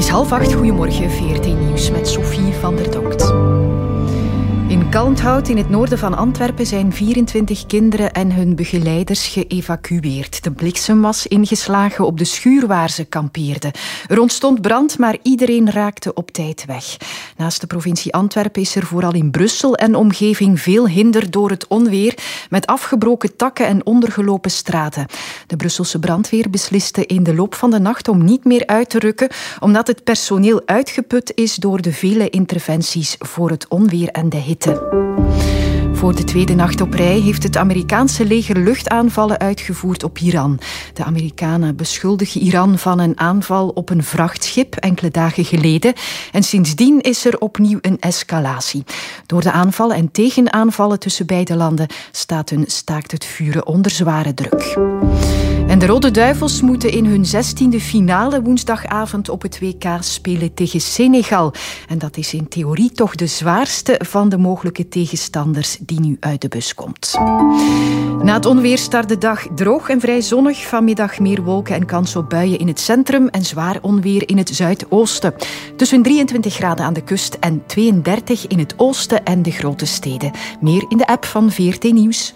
is 7:30, goedemorgen, VRT Nieuws met Sophie van der Donkt. In Kalmthout, in het noorden van Antwerpen, zijn 24 kinderen en hun begeleiders geëvacueerd. De bliksem was ingeslagen op de schuur waar ze kampeerden. Er ontstond brand, maar iedereen raakte op tijd weg. Naast de provincie Antwerpen is er vooral in Brussel en omgeving veel hinder door het onweer, met afgebroken takken en ondergelopen straten. De Brusselse brandweer besliste in de loop van de nacht om niet meer uit te rukken, omdat het personeel uitgeput is door de vele interventies voor het onweer en de hitte. Voor de tweede nacht op rij heeft het Amerikaanse leger luchtaanvallen uitgevoerd op Iran. De Amerikanen beschuldigen Iran van een aanval op een vrachtschip enkele dagen geleden. En sindsdien is er opnieuw een escalatie. Door de aanvallen en tegenaanvallen tussen beide landen staat hun staakt het vuren onder zware druk. En de Rode Duivels moeten in hun 16e finale woensdagavond op het WK spelen tegen Senegal. En dat is in theorie toch de zwaarste van de mogelijke tegenstanders die nu uit de bus komt. Na het onweer start de dag droog en vrij zonnig. Vanmiddag meer wolken en kans op buien in het centrum en zwaar onweer in het zuidoosten. Tussen 23 graden aan de kust en 32 in het oosten en de grote steden. Meer in de app van VRT Nieuws.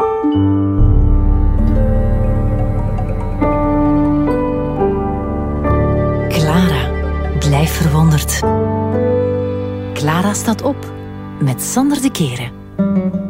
Clara, blijf verwonderd. Clara staat op met Sander de Keren.